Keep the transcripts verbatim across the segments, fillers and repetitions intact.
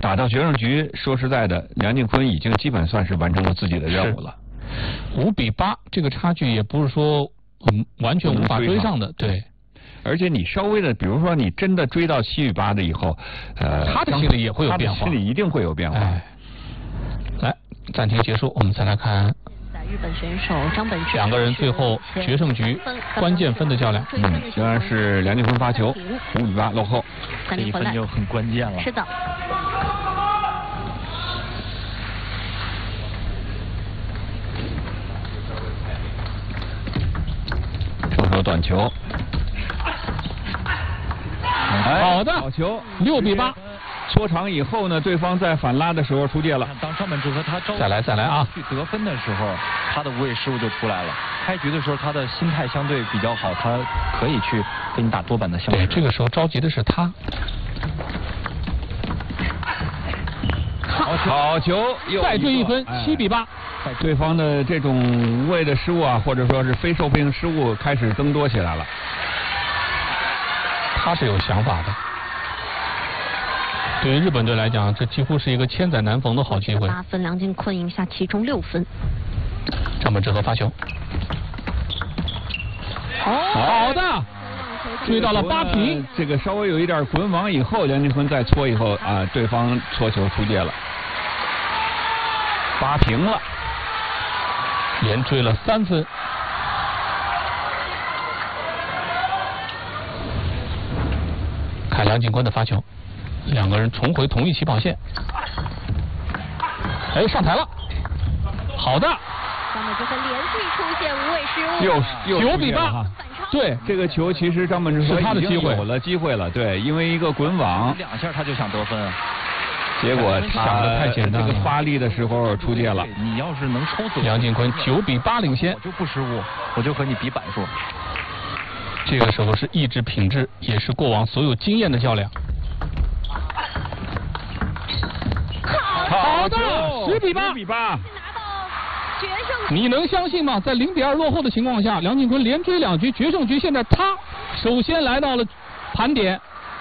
打到决胜局，说实在的，梁靖昆已经基本算是完成了自己的任务了。 五比八，这个差距也不是说嗯完全无法追上的，对。 而且你稍微的，比如说你真的追到七比八的以后，呃， 他的心里也会有变化， 他的心里一定会有变化。 哎、来，暂停结束，我们再来看。 日本选手张本智两个人最后决胜局关键分的较量， 嗯，仍然是梁靖昆发球，五比八落后， 这一分就很关键了。 是的。 双手短球， 好的， 好球， 六比八。 搓长以后呢，对方在反拉的时候出界了。 当张本智和他招再来再来啊！ 去得分的时候，他的无谓失误就出来了。开局的时候，他的心态相对比较好，他可以去给你打多板的相。 对，这个时候着急的是他。 好球，好球， 再追一分，七比八。 对方的这种无谓的失误啊，或者说是非受迫失误开始增多起来了。 他是有想法的。对于日本队来讲，这几乎是一个千载难逢的好机会。 八分，梁靖昆赢下其中六分。 张本智和发球，好的，追到了八平。 这个稍微有一点滚网以后，梁靖昆再搓以后啊，对方搓球出界了，八平了， 连追了三分。看梁靖昆的发球。两个人重回同一起跑线，哎，上台了，好的。 张本智和连续出现无谓失误， 又九比八。对， 这个球其实张本智和是他的机会， 有了机会了，对，因为一个滚网， 两下他就想得分， 结果想的太简单了， 这个发力的时候出界了。 你要是能抽死梁靖昆九比八领先， 我就不失误，我就和你比板数。 这个时候是意志品质，也是过往所有经验的较量。好的，十比八， 十比八， 你能相信吗？在零比二落后的情况下，梁靖昆连追两局，决胜局现在他首先来到了盘点，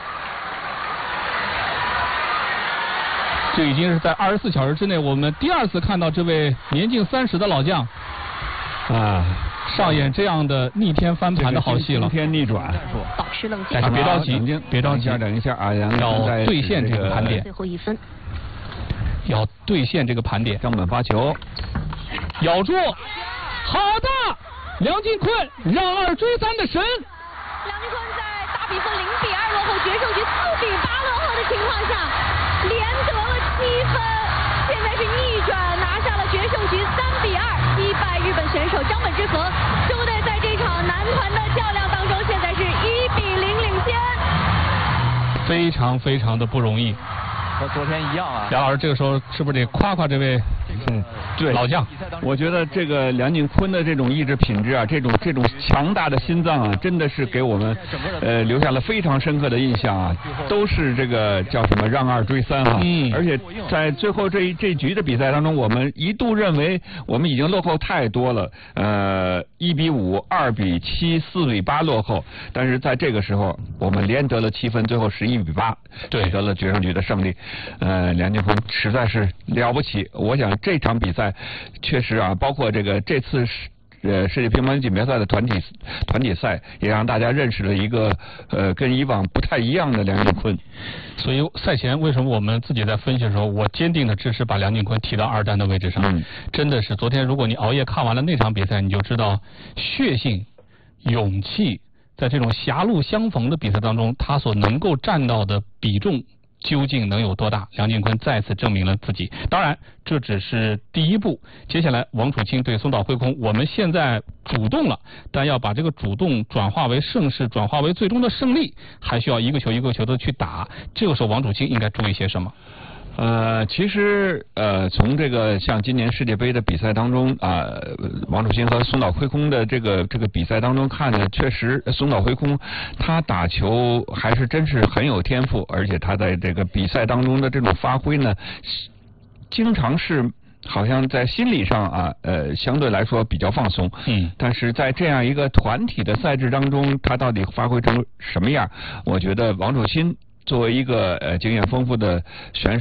这已经是在二十四小时之内我们第二次看到这位年近三十的老将啊上演这样的逆天翻盘的好戏了。 惊天逆转， 保持冷静。 但是别着急，别着急， 等一下啊， 要兑现这个盘点。 最后一分。 要兑现这个盘点。 张本发球， 咬住，好的，梁靖昆让二追三的神。 梁靖昆在大比分零比二落后，决胜局四比八落后的情况下，连得了七分，现在是逆转拿下了决胜局三比二，击败日本选手张本智和。中国队在这场男团的较量当中，现在是一比零领先， 非常非常的不容易。 和昨天一样啊， 梁老师这个时候是不是得夸夸这位对老将？ 我觉得这个梁靖昆的这种意志品质啊，这种这种强大的心脏啊，真的是给我们呃留下了非常深刻的印象啊。都是这个叫什么让二追三啊， 嗯， 而且在最后这一这一局的比赛当中，我们一度认为我们已经落后太多了，呃，一比五、二比七、四比八落后，但是在这个时候我们连得了七分，最后十一比八取得了决胜局的胜利。呃，梁靖昆实在是了不起。我想这场比赛确实啊，包括这个这次世呃世界乒乓锦标赛的团体团体赛，也让大家认识了一个呃跟以往不太一样的梁靖昆。 所以赛前为什么我们自己在分析的时候，我坚定的支持把梁靖昆提到二单的位置上。 嗯， 真的是昨天如果你熬夜看完了那场比赛，你就知道血性、勇气，在这种狭路相逢的比赛当中，他所能够占到的比重究竟能有多大？梁靖昆再次证明了自己。当然，这只是第一步。接下来，王楚钦对松岛慧空，我们现在主动了，但要把这个主动转化为胜势，转化为最终的胜利，还需要一个球一个球的去打。这个时候，王楚钦应该注意些什么？ 呃，其实呃，从这个像今年世界杯的比赛当中啊、呃，王楚钦和松岛慧空的这个这个比赛当中看呢，确实松岛慧空他打球还是真是很有天赋，而且他在这个比赛当中的这种发挥呢，经常是好像在心理上啊，呃，相对来说比较放松。 嗯， 但是在这样一个团体的赛制当中，他到底发挥成什么样？我觉得王楚钦作为一个呃经验丰富的选手。